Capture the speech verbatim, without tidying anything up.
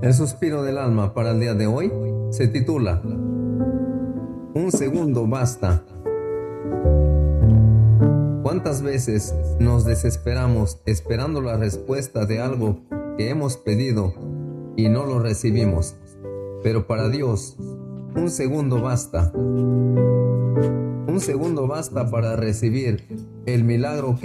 El suspiro del alma para el día de hoy se titula Un segundo basta. ¿Cuántas veces nos desesperamos esperando la respuesta de algo que hemos pedido y no lo recibimos? Pero para Dios, un segundo basta. Un segundo basta para recibir el milagro que